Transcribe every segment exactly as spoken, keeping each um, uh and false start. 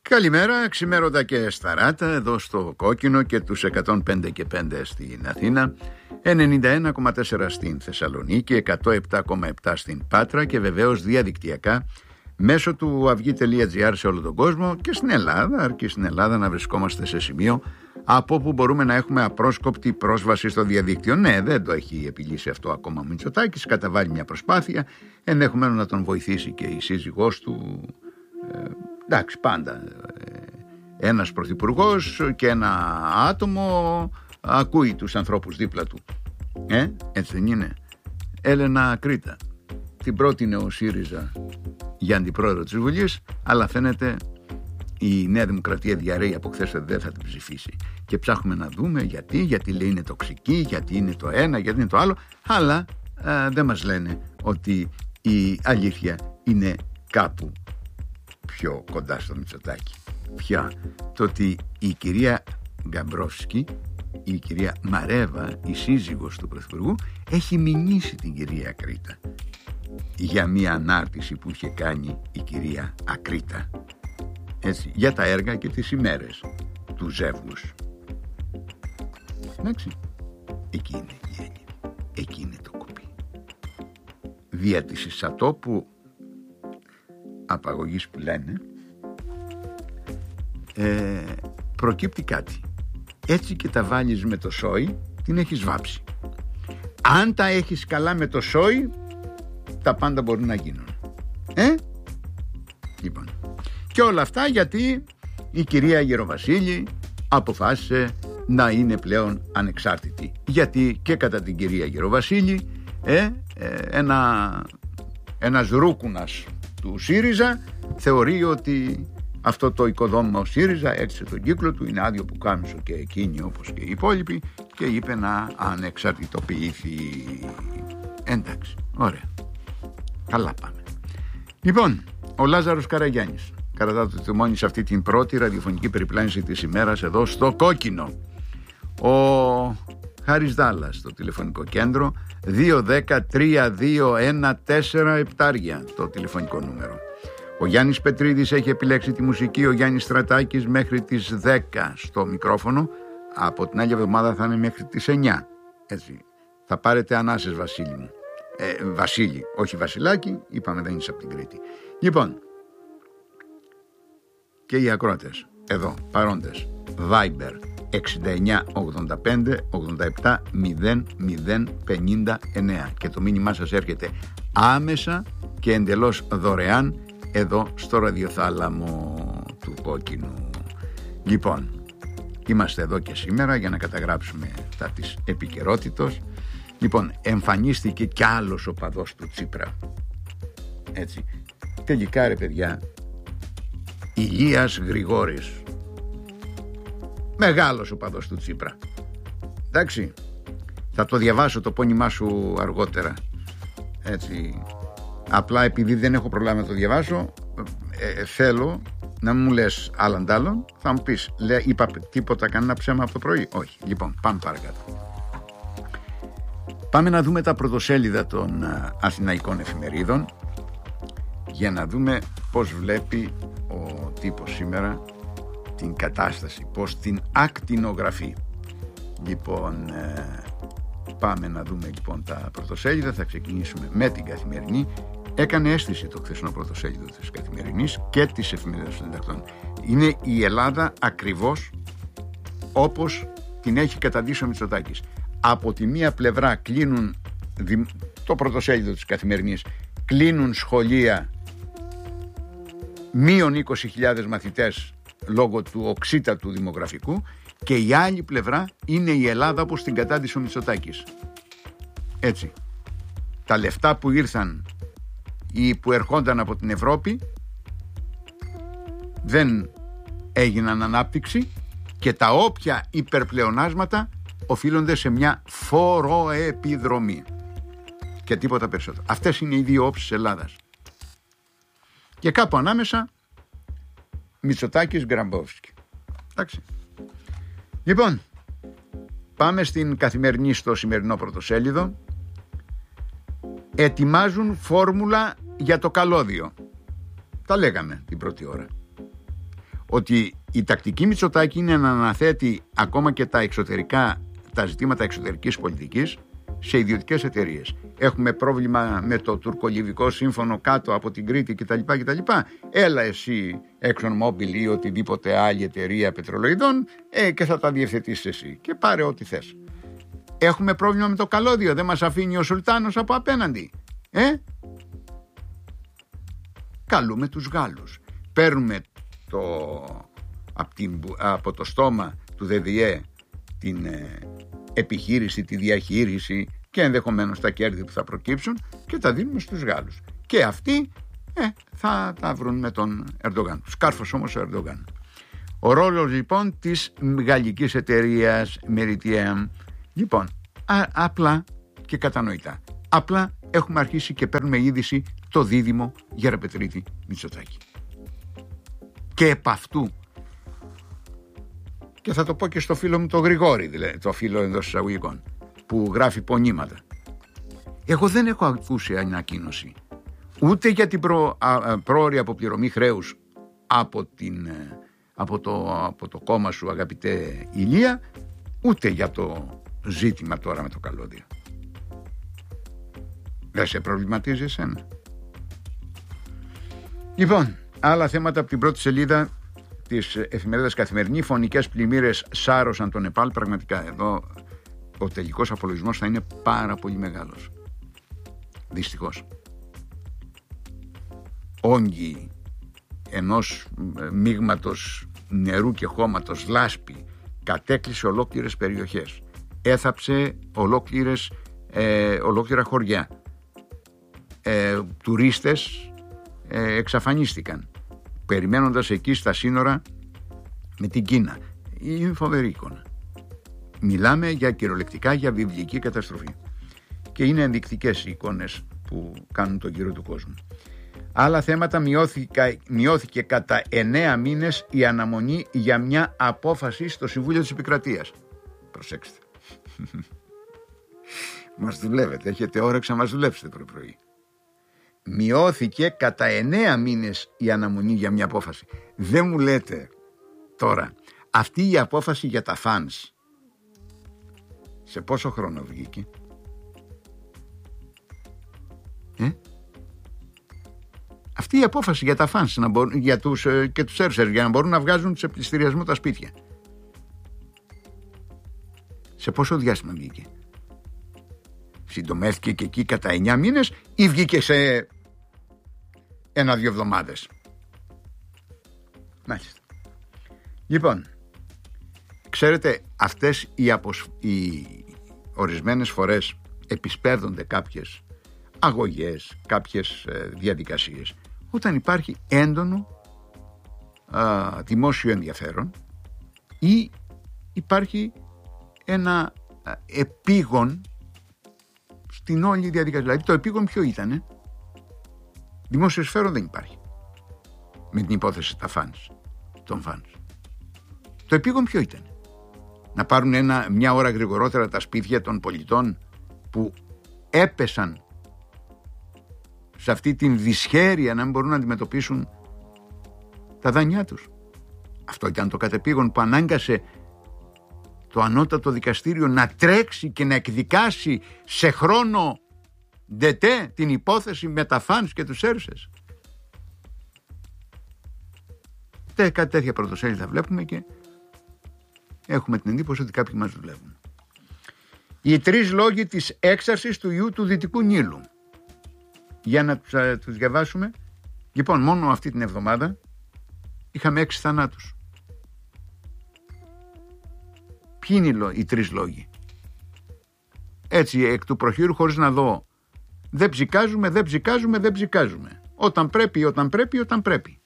Καλημέρα, ξημέρωτα και σταράτα εδώ στο Κόκκινο και τους εκατόν πέντε και πέντε στην Αθήνα, ενενήντα ένα κόμμα τέσσερα στην Θεσσαλονίκη, εκατόν επτά κόμμα επτά στην Πάτρα και βεβαίως διαδικτυακά μέσω του αυγή τελεία τζι άρ σε όλο τον κόσμο και στην Ελλάδα, αρκεί στην Ελλάδα να βρισκόμαστε σε σημείο από όπου μπορούμε να έχουμε απρόσκοπτη πρόσβαση στο διαδίκτυο. Ναι, δεν το έχει επιλύσει αυτό ακόμα ο Μητσοτάκης, καταβάλει μια προσπάθεια, ενδεχομένως να τον βοηθήσει και η σύζυγός του. Ε, εντάξει, πάντα ε, ένας πρωθυπουργός και ένα άτομο ακούει τους ανθρώπους δίπλα του. Ε, έτσι δεν είναι? Έλενα Κρήτα, την πρότεινε ο ΣΥΡΙΖΑ για αντιπρόεδρο της Βουλής, αλλά φαίνεται η Νέα Δημοκρατία διαρρέει από χθες ότι δεν θα την ψηφίσει. Και ψάχνουμε να δούμε γιατί, γιατί λέει είναι τοξική, γιατί είναι το ένα, γιατί είναι το άλλο, αλλά α, δεν μας λένε ότι η αλήθεια είναι κάπου πιο κοντά στο Μητσοτάκη. Ποια? Το ότι η κυρία Γκαμπρόφσκι, η κυρία Μαρέβα, η σύζυγος του Πρωθυπουργού, έχει μηνύσει την κυρία Κρήτα για μια ανάρτηση που είχε κάνει η κυρία Ακρίτα, έτσι, για τα έργα και τις ημέρες του ζεύγους. Εντάξει, εκεί είναι η έννοια, εκεί είναι το κουπί. Δια της εισατόπου απαγωγής που λένε, ε, προκύπτει κάτι. Έτσι και τα βάλεις με το σόι, την έχεις βάψει. Αν τα έχεις καλά με το σόι, τα πάντα μπορούν να γίνουν. Ε? Λοιπόν. Και όλα αυτά γιατί η κυρία Γεροβασίλη αποφάσισε να είναι πλέον ανεξάρτητη. Γιατί και κατά την κυρία Γεροβασίλη ε, ε, ένα, ένας ρούκουνας του ΣΥΡΙΖΑ θεωρεί ότι αυτό το οικοδόμημα ο ΣΥΡΙΖΑ έκλεισε τον κύκλο του, είναι άδειο που κάμισο και εκείνη όπως και οι υπόλοιποι, και είπε να ανεξαρτητοποιηθεί. Εντάξει, ωραία, καλά πάμε. Λοιπόν, ο Λάζαρος Καραγιάννης κρατά το τιμόνι σε αυτή την πρώτη ραδιοφωνική περιπλάνηση της ημέρας εδώ στο Κόκκινο. Ο Χάρης Δάλλας στο τηλεφωνικό κέντρο, δύο δέκα τρία δύο ένα τέσσερα επτά το τηλεφωνικό νούμερο. Ο Γιάννης Πετρίδης έχει επιλέξει τη μουσική, ο Γιάννης Στρατάκης μέχρι τις δέκα στο μικρόφωνο, από την άλλη εβδομάδα θα είναι μέχρι τις εννιά. Έτσι, θα πάρετε ανάσες, Βασίλη μου. Ε, Βασίλη, όχι Βασιλάκη, είπαμε δεν είσαι από την Κρήτη. Λοιπόν, και οι ακροατές εδώ παρόντες, Viber εξήντα εννιά ογδόντα πέντε ογδόντα επτά μηδέν μηδέν πενήντα εννέα, και το μήνυμά σας έρχεται άμεσα και εντελώς δωρεάν εδώ στο ραδιοθάλαμο του Κόκκινου. Λοιπόν, είμαστε εδώ και σήμερα για να καταγράψουμε τα της επικαιρότητος. Λοιπόν, εμφανίστηκε κι άλλος οπαδός του Τσίπρα. Έτσι, τελικά ρε παιδιά, Ηλίας Γρηγόρης, μεγάλος οπαδός του Τσίπρα. Εντάξει, θα το διαβάσω το πόνημά σου αργότερα. Έτσι, απλά επειδή δεν έχω πρόβλημα να το διαβάσω, ε, θέλω να μου λες άλλαν τάλλον. Θα μου πεις, λέ, είπα τίποτα, κανένα ψέμα από το πρωί? Όχι. Λοιπόν, πάμε παρακάτω. Πάμε να δούμε τα πρωτοσέλιδα των αθηναϊκών εφημερίδων για να δούμε πώς βλέπει ο τύπος σήμερα την κατάσταση, πώς την ακτινογραφεί. Λοιπόν, ε, πάμε να δούμε λοιπόν τα πρωτοσέλιδα. Θα ξεκινήσουμε με την Καθημερινή. Έκανε αίσθηση το χθεσινό πρωτοσέλιδο της Καθημερινής και της Εφημερίδας των Συντακτών. Είναι η Ελλάδα ακριβώς όπως την έχει καταντήσει ο Μητσοτάκης. Από τη μία πλευρά κλείνουν, το πρωτοσέλιδο της Καθημερινής, κλείνουν σχολεία, μείον είκοσι χιλιάδες μαθητές λόγω του οξύτατου δημογραφικού, και η άλλη πλευρά είναι η Ελλάδα όπως την κατάντησε ο Μητσοτάκης. Έτσι, τα λεφτά που ήρθαν ή που ερχόνταν από την Ευρώπη δεν έγιναν ανάπτυξη, και τα όποια υπερπλεονάσματα οφείλονται σε μια φοροεπιδρομή και τίποτα περισσότερο. Αυτές είναι οι δύο όψεις της Ελλάδας. Και κάπου ανάμεσα Μητσοτάκης Γκραμπόφσκι. Εντάξει. Λοιπόν, πάμε στην Καθημερινή στο σημερινό πρωτοσέλιδο. Ετοιμάζουν φόρμουλα για το καλώδιο. Τα λέγαμε την πρώτη ώρα. ότι η τακτική Μητσοτάκη είναι να αναθέτει ακόμα και τα εξωτερικά, τα ζητήματα εξωτερικής πολιτικής σε ιδιωτικές εταιρείες. Έχουμε πρόβλημα με το τουρκολιβικό σύμφωνο κάτω από την Κρήτη κτλ. κτλ. Έλα εσύ ExxonMobil ή οτιδήποτε άλλη εταιρεία πετρελοειδών ε, και θα τα διευθετήσεις εσύ και πάρε ό,τι θες. Έχουμε πρόβλημα με το καλώδιο, δεν μας αφήνει ο Σουλτάνος από απέναντι. Ε? Καλούμε τους Γάλλους. Παίρνουμε το, από, την, από το στόμα του ΔΔΕ την ε, επιχείρηση, τη διαχείριση και ενδεχομένως τα κέρδη που θα προκύψουν και τα δίνουμε στους Γάλλους. Και αυτοί ε, θα τα βρουν με τον Ερντογάν. Σκάρφος όμως ο Ερντογάν. Ο ρόλος λοιπόν της γαλλικής εταιρείας Meritiem, λοιπόν, α, απλά και κατανοητά. Απλά έχουμε αρχίσει και παίρνουμε είδηση το δίδυμο Γεραπετρίτη Μητσοτάκη. Και επ' αυτού, και θα το πω και στο φίλο μου το Γρηγόρη, δηλαδή, το φίλο εντός εισαγωγικών, που γράφει πονήματα. Εγώ δεν έχω ακούσει ανακοίνωση ούτε για την προ, α, πρόωρη αποπληρωμή χρέους από, την, από, το, από το κόμμα σου, αγαπητέ Ηλία, ούτε για το ζήτημα τώρα με το καλώδιο. Δεν σε προβληματίζει εσένα? Λοιπόν, άλλα θέματα από την πρώτη σελίδα της εφημερίδας Καθημερινή. Φωνικές πλημμύρες σάρωσαν το Νεπάλ. Πραγματικά εδώ ο τελικός απολογισμός θα είναι πάρα πολύ μεγάλος. Δυστυχώς. Όγκοι ενός μείγματος νερού και χώματος, λάσπη, κατέκλυσε ολόκληρες περιοχές. Έθαψε ολόκληρες, ε, ολόκληρα χωριά. Ε, τουρίστες ε, εξαφανίστηκαν περιμένοντας εκεί στα σύνορα με την Κίνα. Είναι φοβερή εικόνα. Μιλάμε για κυριολεκτικά για βιβλική καταστροφή και είναι ενδεικτικές οι εικόνες που κάνουν τον γύρο του κόσμου. Άλλα θέματα, μειώθηκε, μειώθηκε κατά εννέα μήνες η αναμονή για μια απόφαση στο Συμβούλιο της Επικρατείας. Προσέξτε. Μας δουλεύετε, έχετε όρεξη να μας δουλέψετε πρωί πρωί. Μειώθηκε κατά εννέα μήνες η αναμονή για μια απόφαση. Δεν μου λέτε τώρα, αυτή η απόφαση για τα φανς σε πόσο χρόνο βγήκε? Ε? Αυτή η απόφαση για τα φανς να μπορούν, για τους, και τους έρσερ, για να μπορούν να βγάζουν σε πληστηριασμό τα σπίτια, σε πόσο διάστημα βγήκε? Συντομεύτηκε και εκεί κατά εννιά μήνες ή βγήκε σε ένα-δύο εβδομάδες? Μάλιστα. Λοιπόν, ξέρετε, αυτές οι, αποσ... οι ορισμένες φορές επισπέρδονται κάποιες αγωγές, κάποιες ε, διαδικασίες όταν υπάρχει έντονο α, δημόσιο ενδιαφέρον ή υπάρχει ένα α, επίγον στην όλη διαδικασία. Δηλαδή το επίγον ποιο ήτανε? Δημόσιο συμφέρον δεν υπάρχει με την υπόθεση τα φανς, των φανς. Το επίγον ποιο ήταν? Να πάρουν ένα, μια ώρα γρηγορότερα τα σπίτια των πολιτών που έπεσαν σε αυτή την δυσχέρεια να μην μπορούν να αντιμετωπίσουν τα δάνειά τους. Αυτό ήταν το κατεπήγον που ανάγκασε το ανώτατο δικαστήριο να τρέξει και να εκδικάσει σε χρόνο ντετέ την υπόθεση με τα φανς και τους έρσες. Τε, κάτι τέτοια πρωτοσέλιδα βλέπουμε και έχουμε την εντύπωση ότι κάποιοι μας δουλεύουν. Οι τρεις λόγοι της έξαρσης του ιού του Δυτικού Νείλου. Για να τους, α, τους διαβάσουμε. Λοιπόν, μόνο αυτή την εβδομάδα είχαμε έξι θανάτους. Ποιοι είναι οι, οι τρεις λόγοι? Έτσι εκ του προχείρου, χωρίς να δω. Δεν ψικάζουμε, δεν ψικάζουμε, δεν ψικάζουμε. Όταν πρέπει, όταν πρέπει, όταν πρέπει.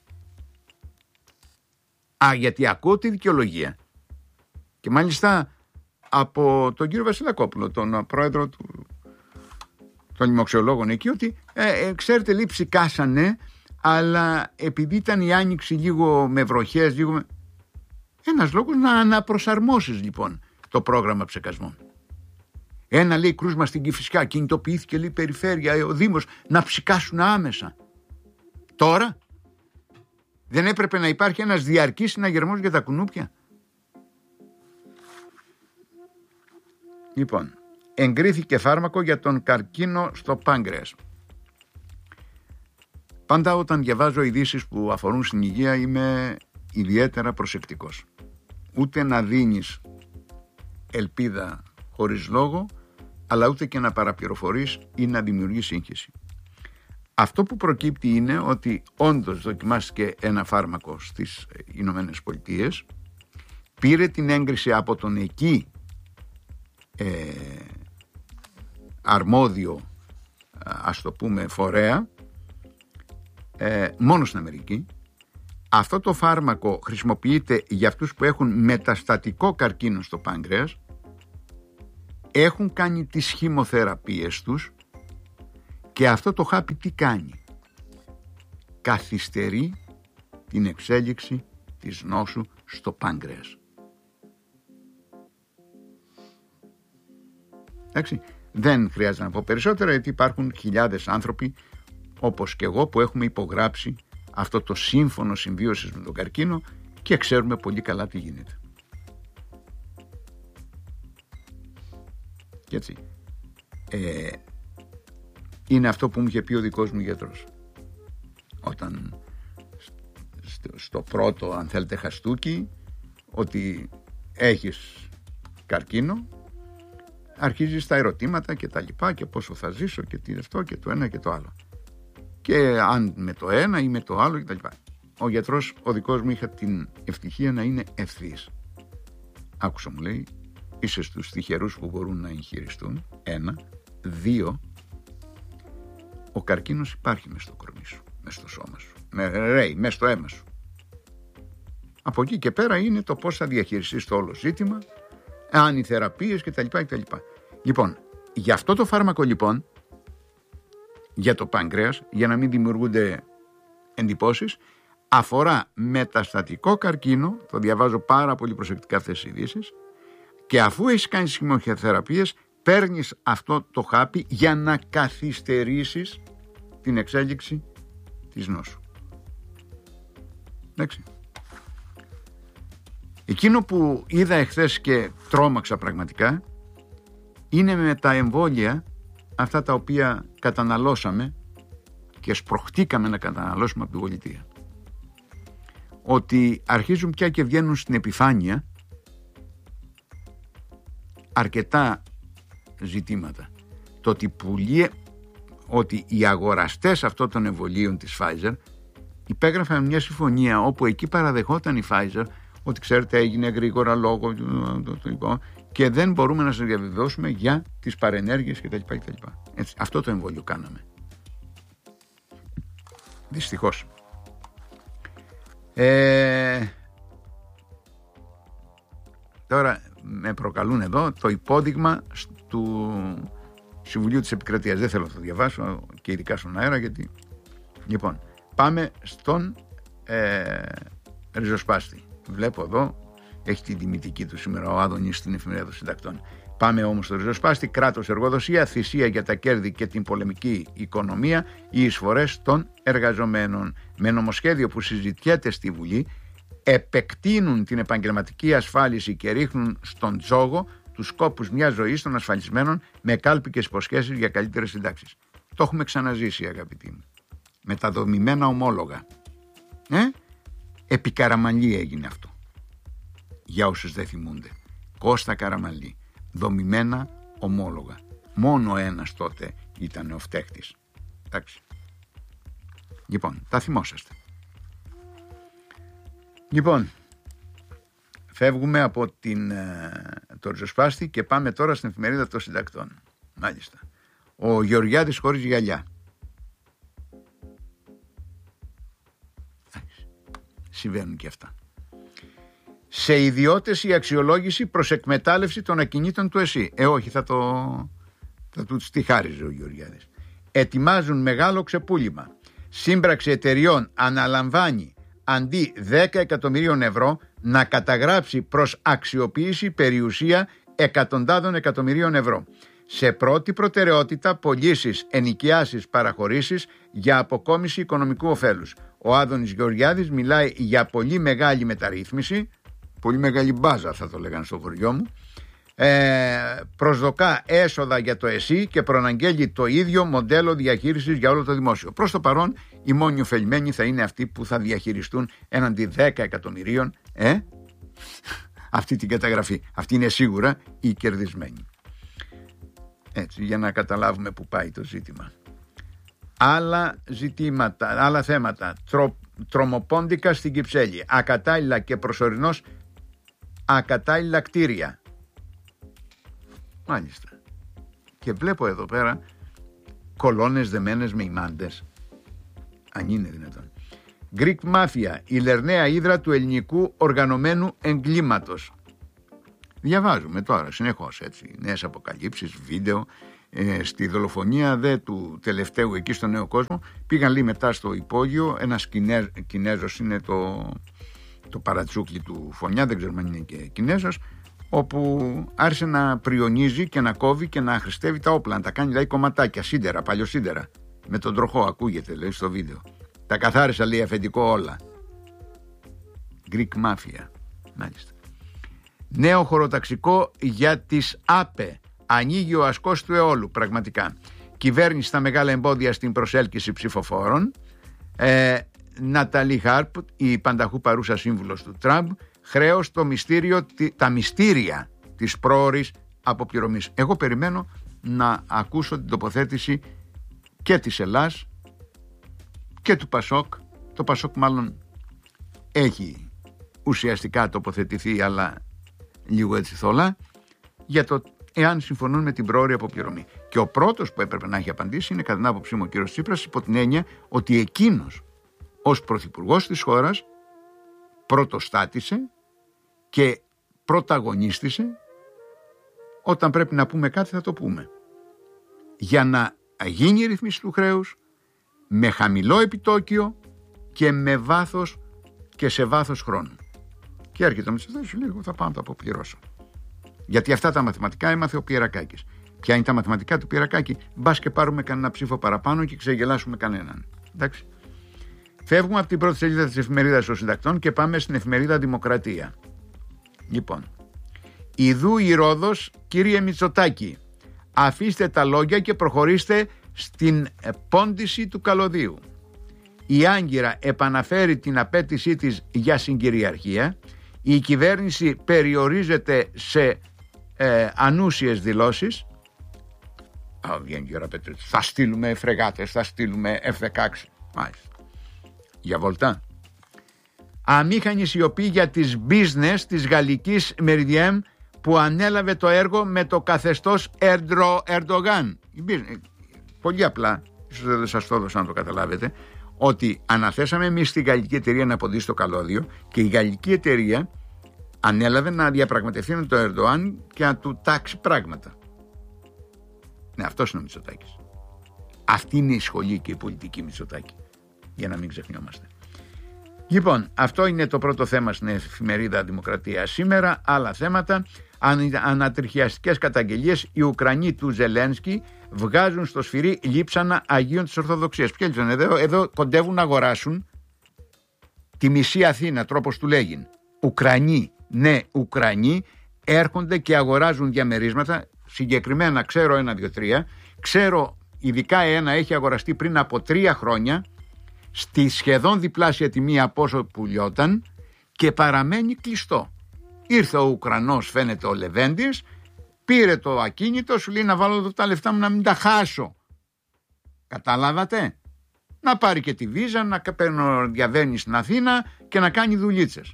Α, γιατί ακούω τη δικαιολογία. Και μάλιστα από τον κύριο Βασιλακόπουλο, τον πρόεδρο του, των λοιμοξιολόγων εκεί, ότι ε, ε, ξέρετε, λίγο ψικάσανε, αλλά επειδή ήταν η άνοιξη λίγο με βροχές, λίγο με... ένας λόγος να αναπροσαρμόσεις λοιπόν το πρόγραμμα ψεκασμών. Ένα λέει κρούσμα στην Κηφισιά, κινητοποιήθηκε λέει περιφέρεια, ο Δήμος να ψικάσουν άμεσα. Τώρα Δεν έπρεπε να υπάρχει ένας διαρκής συναγερμός για τα κουνούπια? Λοιπόν, εγκρίθηκε φάρμακο για τον καρκίνο στο πάγκρεας. Πάντα όταν διαβάζω ειδήσεις που αφορούν στην υγεία είμαι ιδιαίτερα προσεκτικός. Ούτε να δίνεις ελπίδα χωρίς λόγο, αλλά ούτε και να παραπληροφορείς ή να δημιουργείς σύγχυση. Αυτό που προκύπτει είναι ότι όντως δοκιμάστηκε ένα φάρμακο στις Ηνωμένες Πολιτείες, πήρε την έγκριση από τον εκεί ε, αρμόδιο, ας το πούμε, φορέα, ε, μόνο στην Αμερική. Αυτό το φάρμακο χρησιμοποιείται για αυτούς που έχουν μεταστατικό καρκίνο στο πάγκρεας, έχουν κάνει τις χημοθεραπείες τους και αυτό το χάπι τι κάνει? Καθυστερεί την εξέλιξη της νόσου στο πάγκρεας. Εντάξει, δεν χρειάζεται να πω περισσότερα, γιατί υπάρχουν χιλιάδες άνθρωποι όπως και εγώ που έχουμε υπογράψει αυτό το σύμφωνο συμβίωσης με τον καρκίνο και ξέρουμε πολύ καλά τι γίνεται. Και έτσι, ε, είναι αυτό που μου είχε πει ο δικός μου γιατρός όταν στο, στο πρώτο, αν θέλετε, χαστούκι, ότι έχεις καρκίνο, αρχίζεις τα ερωτήματα και τα λοιπά και πόσο θα ζήσω και τι αυτό και το ένα και το άλλο, και αν με το ένα ή με το άλλο και τα λοιπά. Ο γιατρός, ο δικός μου, είχα την ευτυχία να είναι ευθύς. Άκουσα, μου λέει, είσαι στους τυχερούς που μπορούν να εγχειριστούν. Ένα. Δύο, ο καρκίνος υπάρχει μες στο κορμί σου, μες στο σώμα σου, με ρέει, μες στο αίμα σου. Από εκεί και πέρα είναι το πώς θα διαχειριστείς το όλο ζήτημα, αν οι θεραπείες κτλ. κτλ. Λοιπόν, για αυτό το φάρμακο, λοιπόν, για το πάγκρεας, για να μην δημιουργούνται εντυπώσεις, αφορά μεταστατικό καρκίνο, το διαβάζω πάρα πολύ προσεκτικά αυτές τις ειδήσεις, και αφού έχεις κάνει τις χημοθεραπείες, παίρνεις αυτό το χάπι για να καθυστερήσεις την εξέλιξη της νόσου. Εντάξει. Εκείνο που είδα εχθές και τρόμαξα πραγματικά είναι με τα εμβόλια αυτά τα οποία καταναλώσαμε και σπροχτήκαμε να καταναλώσουμε από την πολιτεία. Ότι αρχίζουν πια και βγαίνουν στην επιφάνεια αρκετά ζητήματα. Το ότι, πουλίε, ότι οι αγοραστές αυτών των εμβολίων της Pfizer υπέγραφαν μια συμφωνία όπου εκεί παραδεχόταν η Pfizer ότι, ξέρετε, έγινε γρήγορα λόγω και δεν μπορούμε να σας διαβεβαιώσουμε για τις παρενέργειες κτλ. κτλ. Έτσι, αυτό το εμβόλιο κάναμε. Δυστυχώς. Ε, τώρα με προκαλούν εδώ το υπόδειγμα του Συμβουλίου της Επικρατείας. Δεν θέλω να το διαβάσω και ειδικά στον αέρα, γιατί... Λοιπόν, πάμε στον ε, ριζοσπάστη. Βλέπω εδώ, έχει την τιμητική του σήμερα ο Άδωνης στην Εφημερίδα των Συντακτών. Πάμε όμως στο ριζοσπάστη. Κράτος, εργοδοσία, θυσία για τα κέρδη και την πολεμική οικονομία, οι εισφορές των εργαζομένων. Με νομοσχέδιο που συζητιέται στη Βουλή, επεκτείνουν την επαγγελματική ασφάλιση και ρίχνουν στον τζόγο τους σκόπους μιας ζωής των ασφαλισμένων με κάλπικες υποσχέσεις για καλύτερες συντάξεις. Το έχουμε ξαναζήσει, αγαπητοί μου. Με τα δομημένα ομόλογα. Ε? Επί Καραμανλή έγινε αυτό. Για όσους δεν θυμούνται. Κώστα Καραμανλή. Δομημένα ομόλογα. Μόνο ένας τότε ήταν ο φταίχτης. Εντάξει. Λοιπόν, τα θυμόσαστε. Λοιπόν, φεύγουμε από την, το ριζοσπάστη και πάμε τώρα στην Εφημερίδα των Συντακτών. Μάλιστα. Ο Γεωργιάδης χωρίς γυαλιά. Συμβαίνουν και αυτά. Σε ιδιώτες η αξιολόγηση προς εκμετάλλευση των ακινήτων του ΕΣΥ. Ε, όχι, θα το... θα του τη χάριζε ο Γεωργιάδης. Ετοιμάζουν μεγάλο ξεπούλημα. Σύμπραξη εταιριών αναλαμβάνει αντί δέκα εκατομμυρίων ευρώ να καταγράψει προς αξιοποίηση περιουσία εκατοντάδων εκατομμυρίων ευρώ. Σε πρώτη προτεραιότητα πωλήσεις, ενοικιάσεις, παραχωρήσεις για αποκόμιση οικονομικού ωφέλους. ο Άδωνης Γεωργιάδης μιλάει για πολύ μεγάλη μεταρρύθμιση, πολύ μεγάλη μπάζα θα το λέγανε στο χωριό μου, ε, προσδοκά έσοδα για το ΕΣΥ και προαναγγέλει το ίδιο μοντέλο διαχείρισης για όλο το δημόσιο. Προς το παρόν οι μόνοι ωφελημένοι θα είναι αυτοί που θα διαχειριστούν έναντι δέκα εκατομμυρίων ε, αυτή την καταγραφή. Αυτή είναι σίγουρα οι κερδισμένοι. Έτσι, για να καταλάβουμε που πάει το ζήτημα. Άλλα ζητήματα, άλλα θέματα. Τρο, τρομοπόντικα στην Κυψέλη. Ακατάλληλα και προσωρινώς ακατάλληλα κτίρια. Μάλιστα. Και βλέπω εδώ πέρα κολόνες δεμένες με ημάντες. Αν είναι δυνατόν. Greek Mafia, η λερναία ύδρα του ελληνικού οργανωμένου εγκλήματος. Διαβάζουμε τώρα συνεχώς έτσι νέες αποκαλύψεις, βίντεο. Ε, στη δολοφονία δε του τελευταίου εκεί στο Νέο Κόσμο πήγαν λίγο μετά στο υπόγειο. Ένας Κινέζ, Κινέζος είναι το, το παρατσούκλι του Φωνιά, δεν ξέρουμε αν είναι και Κινέζος, όπου άρχισε να πριονίζει και να κόβει και να χρηστεύει τα όπλα, να τα κάνει δηλαδή κομματάκια, σίδερα, παλιοσίδερα, με τον τροχό, ακούγεται λέει στο βίντεο. Τα καθάρισα λέει αφεντικό όλα. Greek Mafia, μάλιστα. Νέο χωροταξικό για τις ΑΠΕ. Ανοίγει ο ασκός του αιώλου, πραγματικά. Κυβέρνηση στα μεγάλα εμπόδια στην προσέλκυση ψηφοφόρων. Ε, Ναταλή Χάρπ, η πανταχού παρούσα σύμβουλος του Τραμπ, χρέος το μυστήριο, τα μυστήρια της πρόωρης αποπληρωμής. Εγώ περιμένω να ακούσω την τοποθέτηση και της Ελλάς και του Πασόκ. Το Πασόκ μάλλον έχει ουσιαστικά τοποθετηθεί, αλλά λίγο έτσι θολά, για το εάν συμφωνούν με την πρόωρη αποπληρωμή. Και ο πρώτος που έπρεπε να έχει απαντήσει είναι κατά την άποψή μου ο κύριος Τσίπρας, υπό την έννοια ότι εκείνος ως πρωθυπουργός της χώρας πρωτοστάτησε και πρωταγωνίστησε. Όταν πρέπει να πούμε κάτι θα το πούμε, για να γίνει η ρυθμίση του χρέους με χαμηλό επιτόκιο και με βάθος και σε βάθος χρόνου. Και έρχεται ο Μητσοτάκης και λέει: εγώ θα πάω να το αποπληρώσω. Γιατί αυτά τα μαθηματικά έμαθε ο Πιερακάκης. Ποια είναι τα μαθηματικά του Πιερακάκη? Μπας και πάρουμε κανένα ψήφο παραπάνω και ξεγελάσουμε κανέναν. Εντάξει. Φεύγουμε από την πρώτη σελίδα της εφημερίδας των συντακτών και πάμε στην εφημερίδα Δημοκρατία. Λοιπόν, ιδού η Ρόδος, κύριε Μητσοτάκη, αφήστε τα λόγια και προχωρήστε στην πόντιση του καλωδίου. Η Άγκυρα επαναφέρει την απέτησή της για συγκυριαρχία. Η κυβέρνηση περιορίζεται σε ε, ανούσιες δηλώσεις. Α, βγαίνει η ώρα, θα στείλουμε φρεγάτες, θα στείλουμε εφ δεκαέξι. Μάλιστα. Για βολτά. Αμήχανη σιωπή για τις business της γαλλικής Meridiam που ανέλαβε το έργο με το καθεστώς Ερντρο, Ερντογάν. Πολύ απλά, ίσως δεν σας το έδωσα να το καταλάβετε, ότι αναθέσαμε εμείς στη γαλλική εταιρεία να αποδείξει το καλώδιο και η γαλλική εταιρεία ανέλαβε να διαπραγματευτεί με τον Ερντοάν και να του τάξει πράγματα. Ναι, αυτός είναι ο Μητσοτάκης. Αυτή είναι η σχολή και η πολιτική Μητσοτάκη, για να μην ξεχνιόμαστε. Λοιπόν, αυτό είναι το πρώτο θέμα στην εφημερίδα Δημοκρατία σήμερα. Άλλα θέματα, ανατριχιαστικές καταγγελίες. Οι Ουκρανοί του Ζελένσκι βγάζουν στο σφυρί λείψανα Αγίων της Ορθοδοξίας. Ποια λείψανα? Εδώ, εδώ κοντεύουν να αγοράσουν τη μισή Αθήνα, τρόπος του λέγειν. Ουκρανοί, ναι, Ουκρανοί έρχονται και αγοράζουν διαμερίσματα. Συγκεκριμένα ξέρω ένα, δύο, τρία. Ξέρω ειδικά ένα έχει αγοραστεί πριν από τρία χρόνια στη σχεδόν διπλάσια τιμή από όσο πουλιόταν και παραμένει κλειστό. Ήρθε ο Ουκρανός, φαίνεται ο Λεβέντης, πήρε το ακίνητο, σου λέει να βάλω εδώ τα λεφτά μου να μην τα χάσω. Καταλάβατε? Να πάρει και τη βίζα, να διαβαίνει στην Αθήνα και να κάνει δουλίτσες.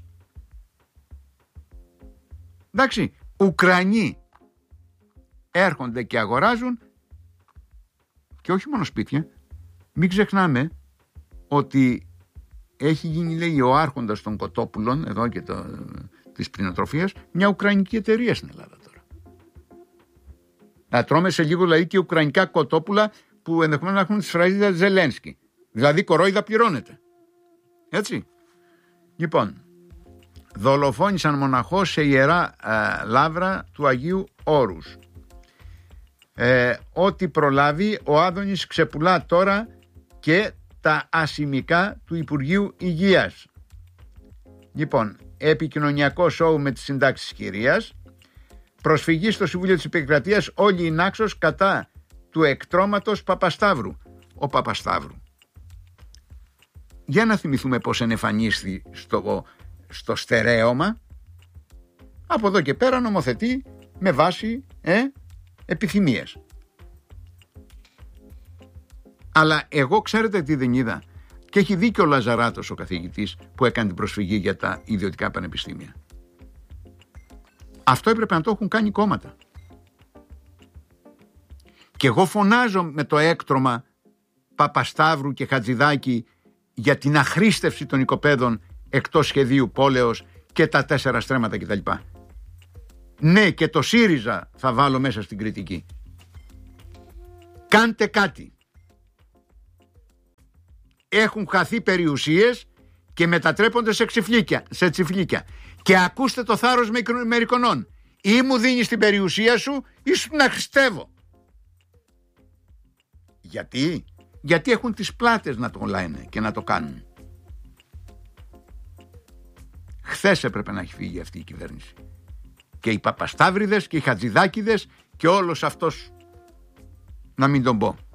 Εντάξει, Ουκρανοί έρχονται και αγοράζουν και όχι μόνο σπίτια. Μην ξεχνάμε ότι έχει γίνει, λέει, ο άρχοντας των κοτόπουλων εδώ και το, της κτηνοτροφίας μια ουκρανική εταιρεία στην Ελλάδα τώρα. Να τρώμε σε λίγο δηλαδή και ουκρανικά κοτόπουλα που ενδεχομένως να έχουν τη σφραγίδα Ζελένσκι. Δηλαδή κορόιδα πληρώνεται. Έτσι. Λοιπόν, δολοφόνησαν μοναχό σε ιερά ε, λάβρα του Αγίου Όρους. Ε, ό,τι προλάβει ο Άδωνης ξεπουλά τώρα και τα ασημικά του Υπουργείου Υγείας. Λοιπόν, επικοινωνιακό σοου με τις συντάξεις κυρίας, προσφυγή στο Συμβούλιο της Επικρατείας όλη η Νάξος κατά του εκτρώματος Παπασταύρου. Ο Παπασταύρου, για να θυμηθούμε πώς ενεφανίστη στο, στο στερέωμα. Από εδώ και πέρα νομοθετεί με βάση ε, επιθυμίες. Αλλά εγώ ξέρετε τι δεν είδα, και έχει δίκιο ο Λαζαράτος ο καθηγητής που έκανε την προσφυγή για τα ιδιωτικά πανεπιστήμια. Αυτό έπρεπε να το έχουν κάνει κόμματα. Και εγώ φωνάζω με το έκτρωμα Παπασταύρου και Χατζηδάκη για την αχρήστευση των οικοπαίδων εκτός σχεδίου πόλεως και τα τέσσερα στρέμματα κτλ. Ναι, και το ΣΥΡΙΖΑ θα βάλω μέσα στην κριτική. Κάντε κάτι. Έχουν χαθεί περιουσίες και μετατρέπονται σε τσιφλίκια, σε τσιφλίκια. Και ακούστε το θάρρος μερικονών. Ή μου δίνεις την περιουσία σου ή σου την αχρηστεύω. Γιατί? Γιατί έχουν τις πλάτες να το λένε και να το κάνουν. Χθες έπρεπε να έχει φύγει αυτή η κυβέρνηση. Και οι Παπασταύριδες και οι Χατζηδάκηδες και όλος αυτός, να μην τον πω.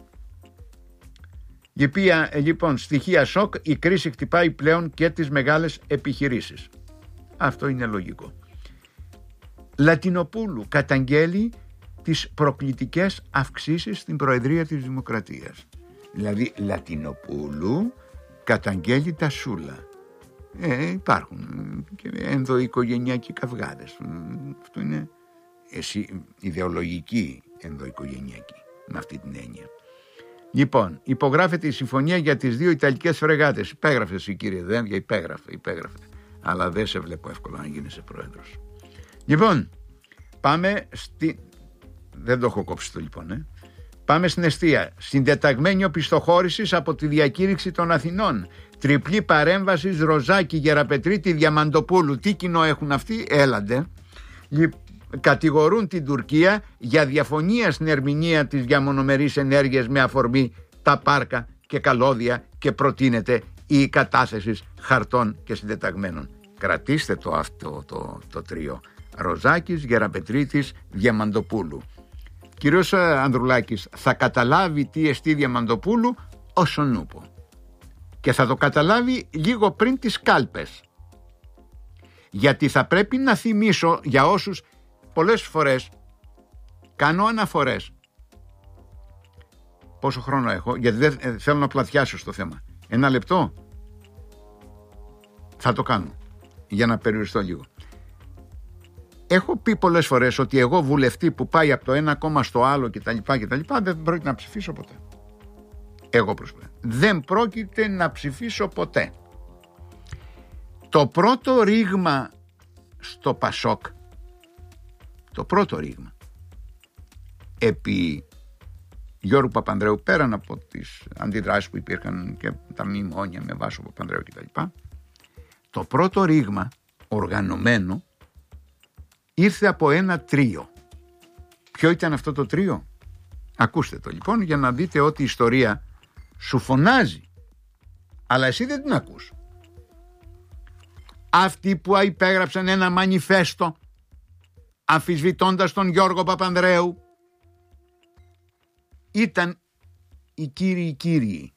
Η οποία, λοιπόν, στοιχεία σοκ, η κρίση χτυπάει πλέον και τις μεγάλες επιχειρήσεις. Αυτό είναι λογικό. Λατινοπούλου καταγγέλει τις προκλητικές αυξήσεις στην Προεδρία της Δημοκρατίας. Δηλαδή Λατινοπούλου καταγγέλει τα σούλα. Ε, υπάρχουν και ενδοοικογενειακοί καυγάδες. Αυτό είναι εσύ, ιδεολογική ενδοοικογενειακή, με αυτή την έννοια. Λοιπόν, υπογράφεται η συμφωνία για τις δύο Ιταλικές φρεγάτες. Υπέγραφε εσύ κύριε Δένδια, υπέγραφε, υπέγραφε. Αλλά δεν σε βλέπω εύκολα να γίνεσαι πρόεδρος. Λοιπόν, πάμε στη... Δεν το έχω κόψει το λοιπόν, ε. Πάμε στην εστία. Συντεταγμένη οπισθοχώρησης από τη διακήρυξη των Αθηνών. Τριπλή παρέμβαση Ροζάκη, Γεραπετρίτη, Διαμαντοπούλου. Τι κοινό έχουν αυτοί? Έλαντε. Κατηγορούν την Τουρκία για διαφωνία στην ερμηνεία της διαμονομερής ενέργειας με αφορμή τα πάρκα και καλώδια και προτείνεται η κατάθεση χαρτών και συντεταγμένων. Κρατήστε το αυτό το, το τρίο. Ροζάκης, Γεραπετρίτης, Διαμαντοπούλου. Κύριος Ανδρουλάκης θα καταλάβει τι εστί Διαμαντοπούλου όσον ούπο. Και θα το καταλάβει λίγο πριν τις κάλπες. Γιατί θα πρέπει να θυμίσω για όσους πολλές φορές κάνω αναφορές. Πόσο χρόνο έχω? Γιατί δεν ε, θέλω να πλατιάσω στο θέμα. Ένα λεπτό. Θα το κάνω για να περιοριστώ λίγο. Έχω πει πολλές φορές ότι εγώ βουλευτή που πάει από το ένα κόμμα στο άλλο κτλ. Δεν πρόκειται να ψηφίσω ποτέ. Εγώ προσωπικά. Δεν πρόκειται να ψηφίσω ποτέ. Το πρώτο ρήγμα στο Πασόκ, το πρώτο ρήγμα επί Γιώργου Παπανδρέου, πέραν από τις αντιδράσεις που υπήρχαν και τα μνημόνια με Βάσο Παπανδρέου κτλ., το πρώτο ρήγμα οργανωμένο ήρθε από ένα τρίο. Ποιο ήταν αυτό το τρίο? Ακούστε το λοιπόν για να δείτε ότι η ιστορία σου φωνάζει, αλλά εσύ δεν την ακούς. Αυτοί που υπέγραψαν ένα μανιφέστο αμφισβητώντας τον Γιώργο Παπανδρέου ήταν οι κύριοι κύριοι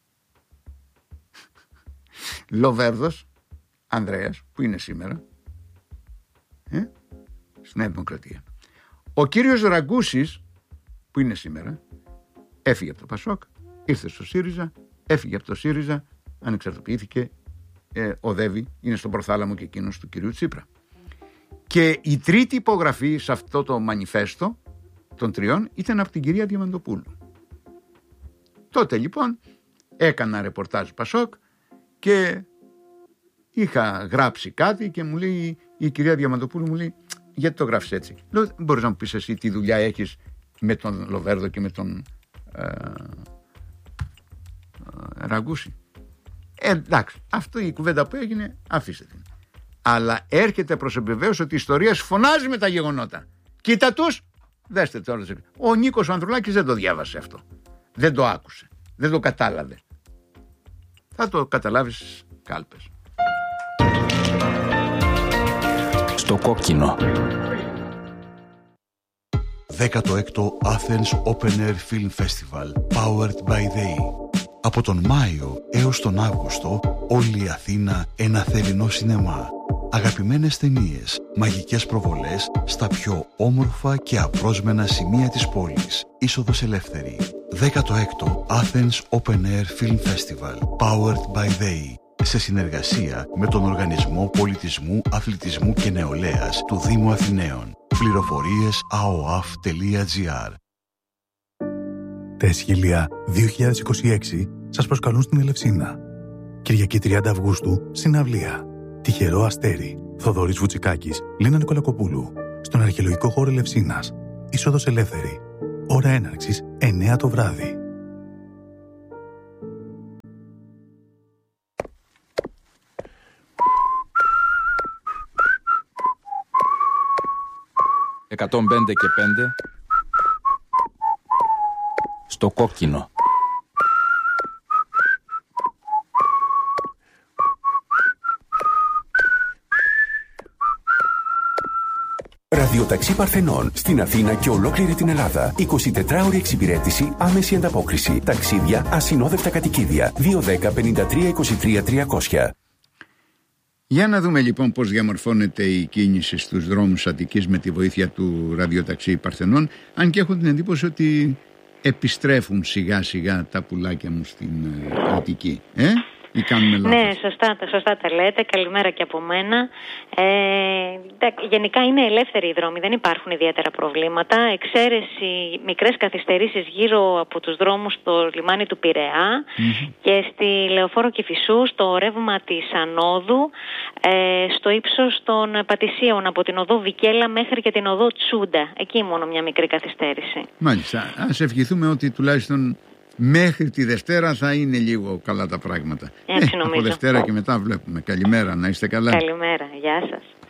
Λοβέρδος Ανδρέας, που είναι σήμερα ε, στη Νέα Δημοκρατία. Ο κύριος Ραγκούσης, που είναι σήμερα, έφυγε από το Πασόκ, ήρθε στο ΣΥΡΙΖΑ, έφυγε από το ΣΥΡΙΖΑ, ανεξαρτοποιήθηκε, ε, οδεύει, είναι στον προθάλαμο και εκείνος του κυρίου Τσίπρα. Και η τρίτη υπογραφή σε αυτό το μανιφέστο των τριών ήταν από την κυρία Διαμαντοπούλου. Τότε λοιπόν έκανα ρεπορτάζ Πασόκ και είχα γράψει κάτι και μου λέει η κυρία Διαμαντοπούλου, μου λέει, γιατί το γράφεις έτσι? Λέω, μπορείς να μου πεις εσύ τι δουλειά έχεις με τον Λοβέρδο και με τον ε, ε, Ραγκούση? Ε, εντάξει, αυτό η κουβέντα που έγινε, αφήστε την. Αλλά έρχεται προς επιβεβαίωση ότι η ιστορία φωνάζει με τα γεγονότα. Κοίτα τους, δέστε τώρα. Ο Νίκος Ανδρουλάκης δεν το διάβασε αυτό. Δεν το άκουσε. Δεν το κατάλαβε. Θα το καταλάβεις κάλπες. Στο κόκκινο. δέκατο έκτο Athens Open Air Film Festival Powered by They. Από τον Μάιο έως τον Αύγουστο, όλη η Αθήνα ένα θερινό σινεμά. Αγαπημένες ταινίες, μαγικές προβολές στα πιο όμορφα και απρόσμενα σημεία της πόλης. Είσοδος ελεύθερη. δέκατο έκτο Athens Open Air Film Festival Powered by They. Σε συνεργασία με τον Οργανισμό Πολιτισμού, Αθλητισμού και Νεολαίας του Δήμου Αθηναίων. Πληροφορίες a o a f τελεία g r. Τα Αισχύλια δύο χιλιάδες είκοσι έξι σας προσκαλούν στην Ελευσίνα. Κυριακή τριάντα Αυγούστου, συναυλία. Τυχερό αστέρι. Θοδωρής Βουτσικάκης, Λίνα Νικολακοπούλου. Στον Αρχαιολογικό Χώρο Ελευσίνας. Είσοδος ελεύθερη. Ώρα έναρξης εννιά το βράδυ. εκατόν πέντε και πέντε. Στο κόκκινο. Ραδιοταξί Παρθενών στην Αθήνα και ολόκληρη την Ελλάδα. εικοσιτετράωρη εξυπηρέτηση, άμεση ανταπόκριση. Ταξίδια, ασυνόδευτα κατοικίδια. δύο ένα μηδέν πέντε τρία είκοσι τρία τριακόσια. Για να δούμε λοιπόν πώς διαμορφώνεται η κίνηση στους δρόμους Αττικής με τη βοήθεια του ραδιοταξί Παρθενών, αν και έχω την εντύπωση ότι επιστρέφουν σιγά σιγά τα πουλάκια μου στην Αττική. Ε? Ή κάνουμε λάθος? Ναι, σωστά, σωστά τα λέτε. Καλημέρα και από μένα. Ε, γενικά είναι ελεύθεροι οι δρόμοι, δεν υπάρχουν ιδιαίτερα προβλήματα. Εξαίρεση μικρές καθυστερήσεις γύρω από τους δρόμους στο λιμάνι του Πειραιά mm-hmm. και στη Λεωφόρο Κηφισού, στο ρεύμα της Ανόδου, ε, στο ύψος των Πατησίων, από την οδό Βικέλα μέχρι και την οδό Τσούντα. Εκεί μόνο μια μικρή καθυστέρηση. Μάλιστα. Ας ευχηθούμε ότι τουλάχιστον μέχρι τη Δευτέρα θα είναι λίγο καλά τα πράγματα. Έτσι ε, νομίζω. Από Δευτέρα και μετά βλέπουμε. Καλημέρα, να είστε καλά. Καλημέρα, γεια σας.